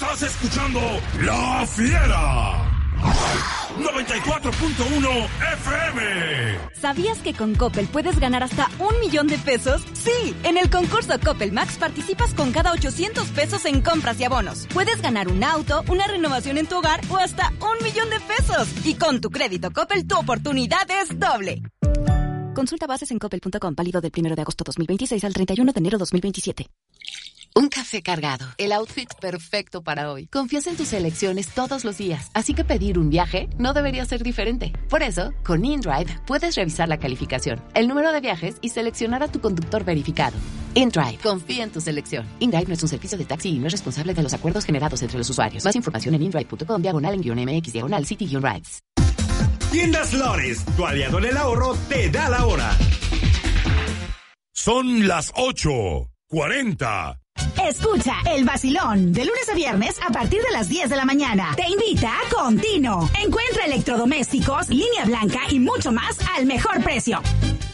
Estás escuchando La Fiera 94.1 FM. ¿Sabías que con Coppel puedes ganar hasta 1 millón de pesos? Sí, en el concurso Coppel Max participas con cada 800 pesos en compras y abonos. Puedes ganar un auto, una renovación en tu hogar o hasta 1 millón de pesos. Y con tu crédito Coppel, tu oportunidad es doble. Consulta bases en coppel.com, válido del 1 de agosto 2026 al 31 de enero 2027. Un café cargado, el outfit perfecto para hoy. Confías en tus elecciones todos los días, así que pedir un viaje no debería ser diferente. Por eso, con InDrive puedes revisar la calificación, el número de viajes y seleccionar a tu conductor verificado. InDrive, confía en tu selección. InDrive no es un servicio de taxi y no es responsable de los acuerdos generados entre los usuarios. Más información en indrive.com/MX-Rides. Tiendas Lores, tu aliado en el ahorro, te da la hora. Son las 8:40. Escucha El Vacilón de lunes a viernes a partir de las 10 de la mañana. Te invita a Contino. Encuentra electrodomésticos, línea blanca y mucho más al mejor precio.